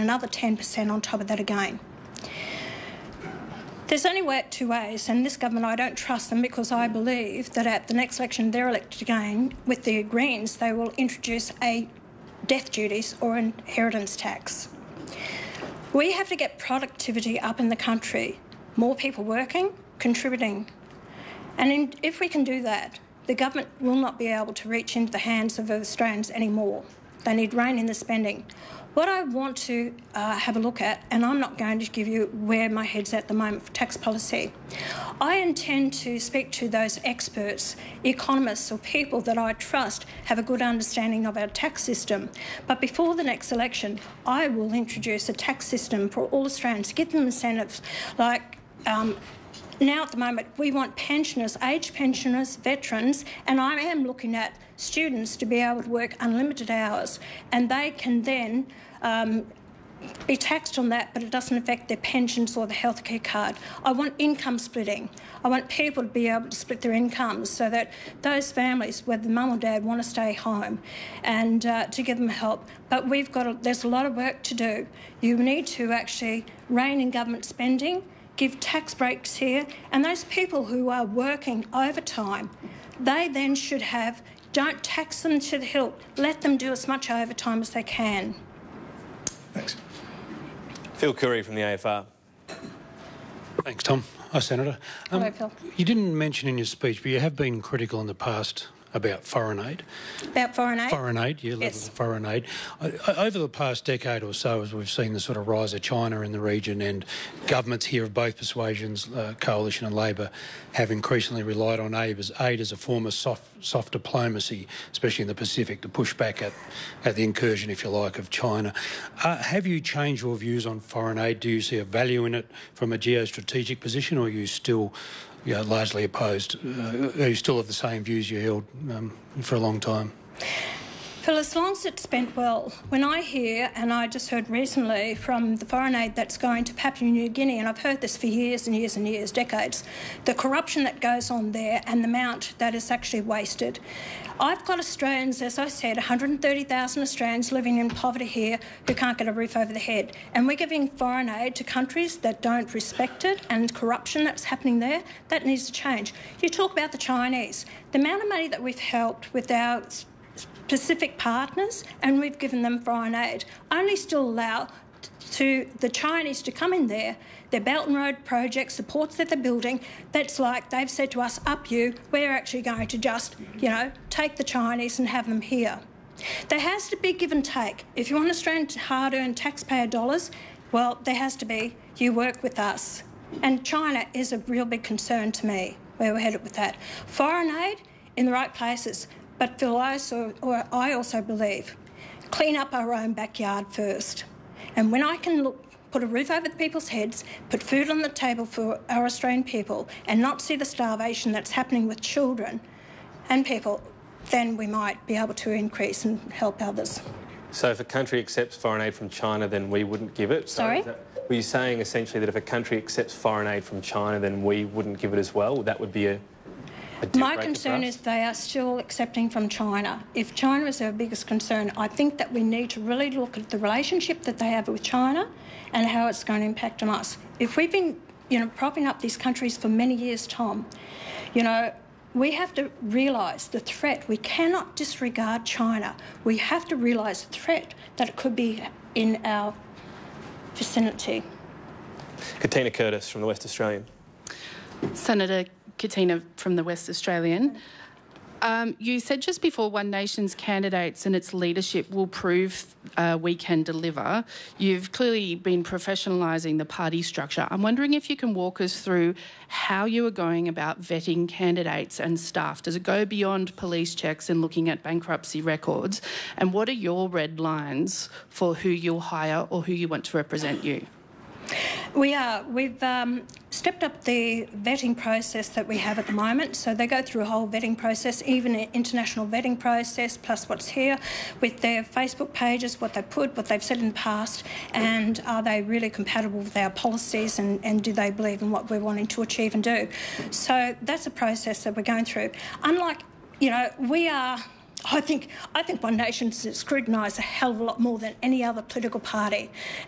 another 10% on top of that again. There's only two ways, and this government, I don't trust them because I believe that at the next election they're elected again with the Greens, they will introduce a death duties or inheritance tax. We have to get productivity up in the country, more people working, contributing. And if we can do that, the government will not be able to reach into the hands of Australians anymore. They need rein in the spending. What I want to have a look at, and I'm not going to give you where my head's at the moment for tax policy, I intend to speak to those experts, economists or people that I trust have a good understanding of our tax system. But before the next election, I will introduce a tax system for all Australians to give them incentives like now at the moment we want pensioners, aged pensioners, veterans, and I am looking at students to be able to work unlimited hours, and they can then be taxed on that, but it doesn't affect their pensions or the healthcare card. I want income splitting. I want people to be able to split their incomes so that those families where the mum or dad want to stay home and to give them help. But there's a lot of work to do. You need to actually rein in government spending, give tax breaks here, and those people who are working overtime, they then should have, don't tax them to the hilt, let them do as much overtime as they can. Thanks. Phil Curry from the AFR. Thanks, Tom. Hi, Senator. Hello, Phil. You didn't mention in your speech, but you have been critical in the past about foreign aid. About foreign aid? Foreign aid, yeah, levels of foreign aid. Over the past decade or so, as we've seen the sort of rise of China in the region, and governments here of both persuasions, Coalition and Labor, have increasingly relied on aid as a form of soft diplomacy, especially in the Pacific, to push back at the incursion, if you like, of China. Have you changed your views on foreign aid? Do you see a value in it from a geostrategic position, or are you still largely opposed? Are you still of the same views you held for a long time? Phil, as long as it's spent well, when I hear, and I just heard recently from the foreign aid that's going to Papua New Guinea, and I've heard this for years and years and years, decades, the corruption that goes on there and the amount that is actually wasted. I've got Australians, as I said, 130,000 Australians living in poverty here who can't get a roof over their head. And we're giving foreign aid to countries that don't respect it, and corruption that's happening there, that needs to change. You talk about the Chinese. The amount of money that we've helped with our Pacific partners, and we've given them foreign aid, only still allow to the Chinese to come in there, their Belt and Road project supports that they're building, that's like they've said to us, up you, we're actually going to just, take the Chinese and have them here. There has to be give and take. If you want Australian hard-earned taxpayer dollars, well, there has to be, you work with us. And China is a real big concern to me, where we're headed with that. Foreign aid in the right places, but Phil, I also believe, clean up our own backyard first. And when I can put a roof over the people's heads, put food on the table for our Australian people, and not see the starvation that's happening with children and people, then we might be able to increase and help others. So if a country accepts foreign aid from China, then we wouldn't give it? Sorry? Were you saying essentially that if a country accepts foreign aid from China, then we wouldn't give it as well? That would be a My concern is they are still accepting from China. If China is our biggest concern, I think that we need to really look at the relationship that they have with China and how it's going to impact on us. If we've been, propping up these countries for many years, Tom, we have to realise the threat. We cannot disregard China. We have to realise the threat that it could be in our vicinity. Katina Curtis from the West Australian. Senator Katina from the West Australian. You said just before One Nation's candidates and its leadership will prove we can deliver. You've clearly been professionalising the party structure. I'm wondering if you can walk us through how you are going about vetting candidates and staff. Does it go beyond police checks and looking at bankruptcy records? And what are your red lines for who you'll hire or who you want to represent you? We've stepped up the vetting process that we have at the moment. So they go through a whole vetting process, even an international vetting process, plus what's here with their Facebook pages, what they put, what they've said in the past, and are they really compatible with our policies, and do they believe in what we're wanting to achieve and do. So that's a process that we're going through. Unlike, we are... I think One Nation's scrutinised a hell of a lot more than any other political party.